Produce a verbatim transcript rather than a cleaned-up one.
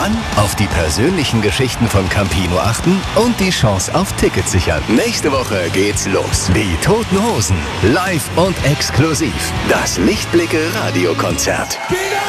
Dann auf die persönlichen Geschichten von Campino achten und die Chance auf Tickets sichern. Nächste Woche geht's los. Die Toten Hosen. Live und exklusiv. Das Lichtblicke Radiokonzert.